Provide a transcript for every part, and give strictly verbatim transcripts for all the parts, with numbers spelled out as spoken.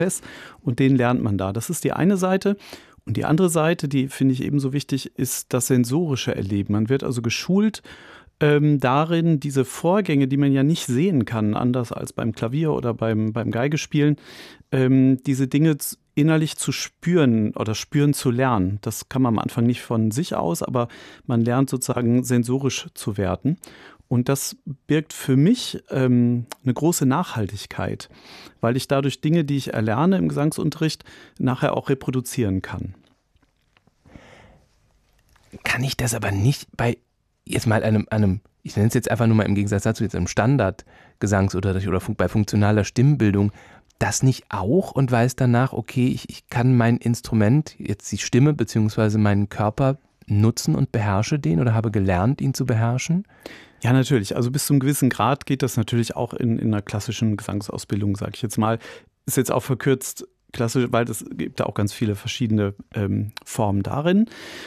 und den lernt man da. Das ist die eine Seite. Und die andere Seite, die finde ich ebenso wichtig, ist das sensorische Erleben. Man wird also geschult ähm, darin, diese Vorgänge, die man ja nicht sehen kann, anders als beim Klavier oder beim, beim Geigespielen, ähm, diese Dinge innerlich zu spüren oder spüren zu lernen. Das kann man am Anfang nicht von sich aus, aber man lernt sozusagen sensorisch zu werten. Und das birgt für mich ähm, eine große Nachhaltigkeit, weil ich dadurch Dinge, die ich erlerne im Gesangsunterricht, nachher auch reproduzieren kann. Kann ich das aber nicht bei jetzt mal einem, einem ich nenne es jetzt einfach nur mal im Gegensatz dazu, jetzt einem Standardgesangsunterricht oder bei funktionaler Stimmbildung, das nicht auch und weiß danach, okay, ich, ich kann mein Instrument, jetzt die Stimme bzw. meinen Körper nutzen und beherrsche den oder habe gelernt, ihn zu beherrschen? Ja, natürlich. Also bis zu einem gewissen Grad geht das natürlich auch in, in einer klassischen Gesangsausbildung, sage ich jetzt mal. Ist jetzt auch verkürzt klassisch, weil es gibt da auch ganz viele verschiedene ähm, Formen darin.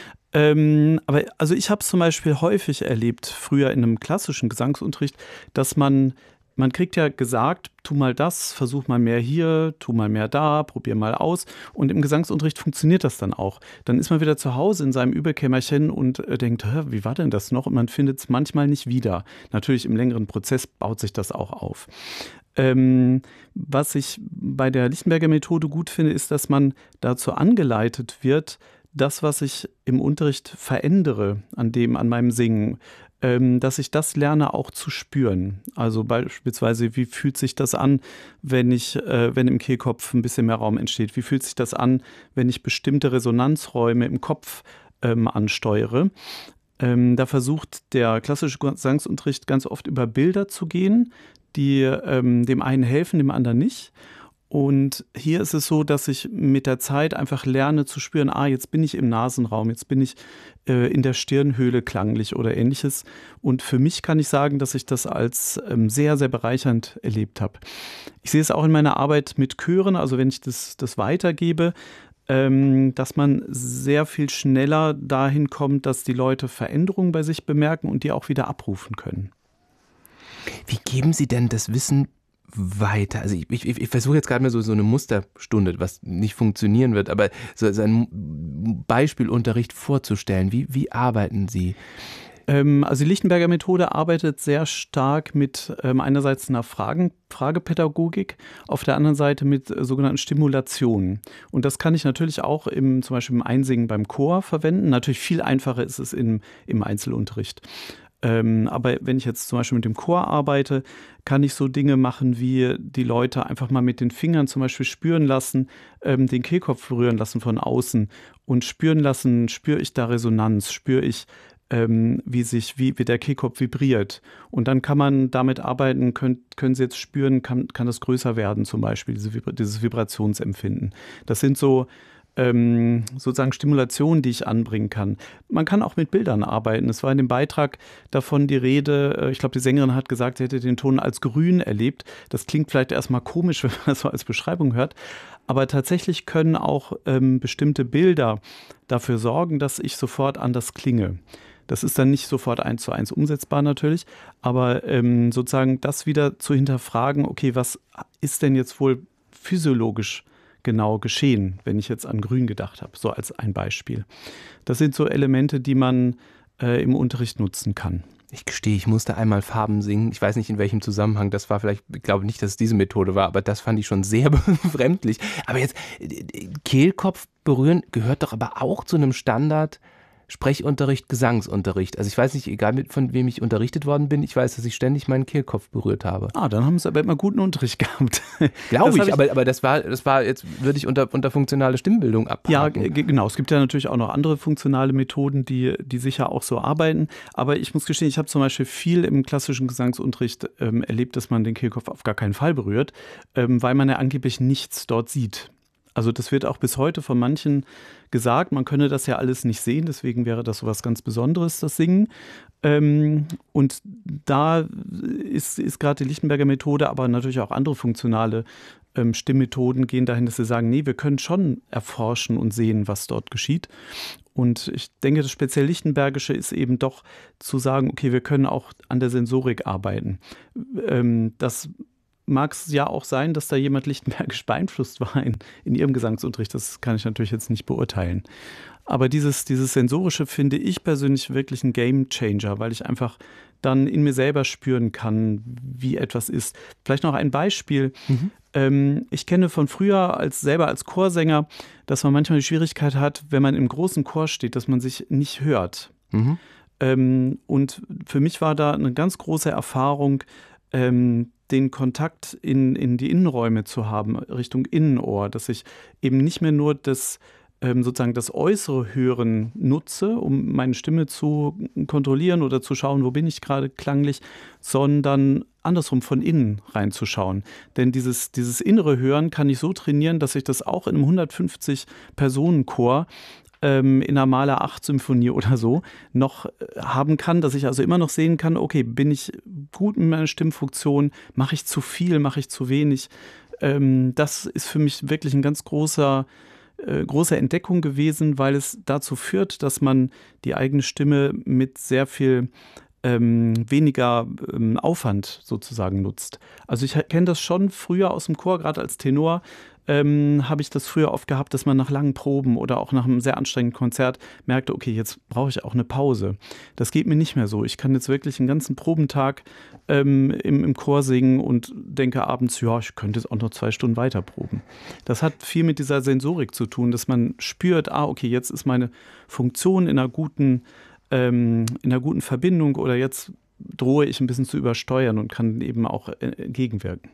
Ähm, aber also ich habe es zum Beispiel häufig erlebt, früher in einem klassischen Gesangsunterricht, dass man Man kriegt ja gesagt, tu mal das, versuch mal mehr hier, tu mal mehr da, probier mal aus. Und im Gesangsunterricht funktioniert das dann auch. Dann ist man wieder zu Hause in seinem Übekämmerchen und äh, denkt, hä, wie war denn das noch? Und man findet es manchmal nicht wieder. Natürlich im längeren Prozess baut sich das auch auf. Ähm, was ich bei der Lichtenberger Methode gut finde, ist, dass man dazu angeleitet wird, das, was ich im Unterricht verändere, an dem, an meinem Singen, dass ich das lerne auch zu spüren. Also beispielsweise, wie fühlt sich das an, wenn ich, äh, wenn im Kehlkopf ein bisschen mehr Raum entsteht? Wie fühlt sich das an, wenn ich bestimmte Resonanzräume im Kopf ähm, ansteuere? Ähm, da versucht der klassische Gesangsunterricht ganz oft über Bilder zu gehen, die ähm, dem einen helfen, dem anderen nicht. Und hier ist es so, dass ich mit der Zeit einfach lerne zu spüren, ah, jetzt bin ich im Nasenraum, jetzt bin ich äh, in der Stirnhöhle klanglich oder ähnliches. Und für mich kann ich sagen, dass ich das als ähm, sehr, sehr bereichernd erlebt habe. Ich sehe es auch in meiner Arbeit mit Chören, also wenn ich das, das weitergebe, ähm, dass man sehr viel schneller dahin kommt, dass die Leute Veränderungen bei sich bemerken und die auch wieder abrufen können. Wie geben Sie denn das Wissen weiter? Also ich, ich, ich versuche jetzt gerade mal so, so eine Musterstunde, was nicht funktionieren wird, aber so, so ein Beispielunterricht vorzustellen. Wie, wie arbeiten Sie? Ähm, also die Lichtenberger Methode arbeitet sehr stark mit ähm, einerseits einer Fragen, Fragepädagogik, auf der anderen Seite mit äh, sogenannten Stimulationen. Und das kann ich natürlich auch im, zum Beispiel im Einsingen beim Chor verwenden. Natürlich viel einfacher ist es im, im Einzelunterricht. Ähm, aber wenn ich jetzt zum Beispiel mit dem Chor arbeite, kann ich so Dinge machen, wie die Leute einfach mal mit den Fingern zum Beispiel spüren lassen, ähm, den Kehlkopf berühren lassen von außen und spüren lassen, spüre ich da Resonanz, spüre ich, ähm, wie sich, wie, wie der Kehlkopf vibriert. Und dann kann man damit arbeiten, können, können Sie jetzt spüren, kann, kann das größer werden zum Beispiel, diese, dieses Vibrationsempfinden. Das sind so Ähm, sozusagen Stimulationen, die ich anbringen kann. Man kann auch mit Bildern arbeiten. Es war in dem Beitrag davon die Rede, ich glaube, die Sängerin hat gesagt, sie hätte den Ton als grün erlebt. Das klingt vielleicht erstmal komisch, wenn man das so als Beschreibung hört. Aber tatsächlich können auch ähm, bestimmte Bilder dafür sorgen, dass ich sofort anders klinge. Das ist dann nicht sofort eins zu eins umsetzbar natürlich, aber ähm, sozusagen das wieder zu hinterfragen, okay, was ist denn jetzt wohl physiologisch genau geschehen, wenn ich jetzt an Grün gedacht habe, so als ein Beispiel. Das sind so Elemente, die man äh, im Unterricht nutzen kann. Ich gestehe, ich musste einmal Farben singen. Ich weiß nicht, in welchem Zusammenhang das war. Vielleicht, ich glaube nicht, dass es diese Methode war, aber das fand ich schon sehr befremdlich. Aber jetzt, Kehlkopf berühren gehört doch aber auch zu einem Standard Sprechunterricht, Gesangsunterricht. Also ich weiß nicht, egal mit, von wem ich unterrichtet worden bin, ich weiß, dass ich ständig meinen Kehlkopf berührt habe. Ah, dann haben Sie aber immer guten Unterricht gehabt. Glaube ich, ich, aber, aber das war, das war jetzt, würde ich unter, unter funktionale Stimmbildung abhaken. Ja, g- genau. Es gibt ja natürlich auch noch andere funktionale Methoden, die, die sicher auch so arbeiten. Aber ich muss gestehen, ich habe zum Beispiel viel im klassischen Gesangsunterricht ähm, erlebt, dass man den Kehlkopf auf gar keinen Fall berührt, ähm, weil man ja angeblich nichts dort sieht. Also das wird auch bis heute von manchen gesagt, man könne das ja alles nicht sehen, deswegen wäre das so was ganz Besonderes, das Singen. Ähm, und da ist, ist gerade die Lichtenberger Methode, aber natürlich auch andere funktionale ähm, Stimmmethoden gehen dahin, dass sie sagen, nee, wir können schon erforschen und sehen, was dort geschieht. Und ich denke, das speziell Lichtenbergische ist eben doch zu sagen, okay, wir können auch an der Sensorik arbeiten. Ähm, das mag es ja auch sein, dass da jemand lichtenbergisch beeinflusst war in, in ihrem Gesangsunterricht. Das kann ich natürlich jetzt nicht beurteilen. Aber dieses, dieses Sensorische finde ich persönlich wirklich ein Game-Changer, weil ich einfach dann in mir selber spüren kann, wie etwas ist. Vielleicht noch ein Beispiel. Mhm. Ähm, ich kenne von früher als selber als Chorsänger, dass man manchmal die Schwierigkeit hat, wenn man im großen Chor steht, dass man sich nicht hört. Mhm. Ähm, und für mich war da eine ganz große Erfahrung, ähm, den Kontakt in, in die Innenräume zu haben, Richtung Innenohr, dass ich eben nicht mehr nur das sozusagen das äußere Hören nutze, um meine Stimme zu kontrollieren oder zu schauen, wo bin ich gerade klanglich, sondern andersrum von innen reinzuschauen. Denn dieses, dieses innere Hören kann ich so trainieren, dass ich das auch in einem hundertfünfzig-Personen-Chor ähm, in einer Mahler acht Symphonie oder so noch haben kann, dass ich also immer noch sehen kann, okay, bin ich gut mit meiner Stimmfunktion, mache ich zu viel, mache ich zu wenig. Ähm, das ist für mich wirklich ein ganz großer große Entdeckung gewesen, weil es dazu führt, dass man die eigene Stimme mit sehr viel ähm, weniger ähm, Aufwand sozusagen nutzt. Also ich kenne das schon früher aus dem Chor, gerade als Tenor ähm, habe ich das früher oft gehabt, dass man nach langen Proben oder auch nach einem sehr anstrengenden Konzert merkte, okay, jetzt brauche ich auch eine Pause. Das geht mir nicht mehr so. Ich kann jetzt wirklich einen ganzen Probentag ähm, im, im Chor singen und denke abends, ja, ich könnte jetzt auch noch zwei Stunden weiter proben. Das hat viel mit dieser Sensorik zu tun, dass man spürt, ah, okay, jetzt ist meine Funktion in einer guten, ähm, in einer guten Verbindung oder jetzt drohe ich ein bisschen zu übersteuern und kann eben auch entgegenwirken.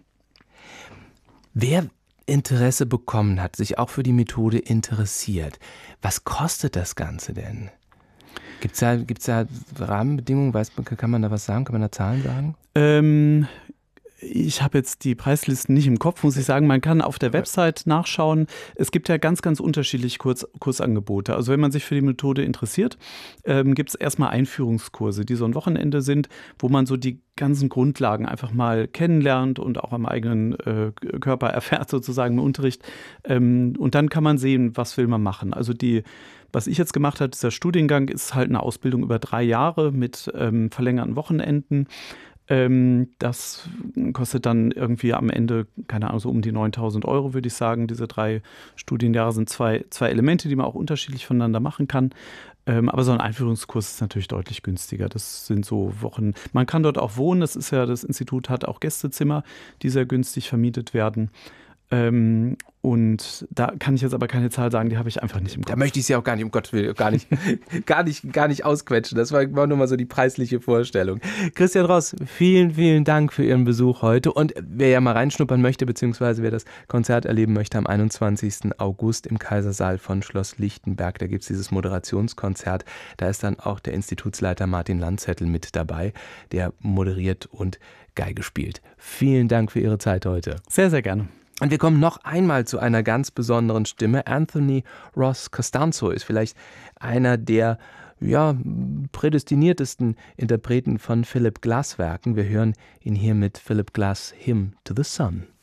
Wer Interesse bekommen hat, sich auch für die Methode interessiert, was kostet das Ganze denn? Gibt es da, gibt's da Rahmenbedingungen? Weiß, kann man da was sagen? Kann man da Zahlen sagen? Ähm, ich habe jetzt die Preislisten nicht im Kopf, muss ich sagen. Man kann auf der Website nachschauen. Es gibt ja ganz, ganz unterschiedliche Kurs, Kursangebote. Also wenn man sich für die Methode interessiert, ähm, gibt es erstmal Einführungskurse, die so ein Wochenende sind, wo man so die ganzen Grundlagen einfach mal kennenlernt und auch am eigenen äh, Körper erfährt, sozusagen im Unterricht. Ähm, und dann kann man sehen, was will man machen. Also die Was ich jetzt gemacht habe, dieser Studiengang, ist halt eine Ausbildung über drei Jahre mit ähm, verlängerten Wochenenden. Ähm, das kostet dann irgendwie am Ende, keine Ahnung, so um die neuntausend Euro, würde ich sagen. Diese drei Studienjahre sind zwei, zwei Elemente, die man auch unterschiedlich voneinander machen kann. Ähm, aber so ein Einführungskurs ist natürlich deutlich günstiger. Das sind so Wochen. Man kann dort auch wohnen. Das ist ja, das Institut hat auch Gästezimmer, die sehr günstig vermietet werden. Ähm, und da kann ich jetzt aber keine Zahl sagen, die habe ich einfach nicht im Kopf. Da möchte ich sie auch gar nicht, um Gottes Willen, gar nicht, gar nicht, gar nicht ausquetschen. Das war, war nur mal so die preisliche Vorstellung. Christian Ross, vielen, vielen Dank für Ihren Besuch heute. Und wer ja mal reinschnuppern möchte, beziehungsweise wer das Konzert erleben möchte, am einundzwanzigsten August im Kaisersaal von Schloss Lichtenberg, da gibt es dieses Moderationskonzert. Da ist dann auch der Institutsleiter Martin Landzettel mit dabei, der moderiert und Geige spielt. Vielen Dank für Ihre Zeit heute. Sehr, sehr gerne. Und wir kommen noch einmal zu einer ganz besonderen Stimme. Anthony Ross Costanzo ist vielleicht einer der ja, prädestiniertesten Interpreten von Philip Glass Werken. Wir hören ihn hier mit Philip Glass' Hymn to the Sun.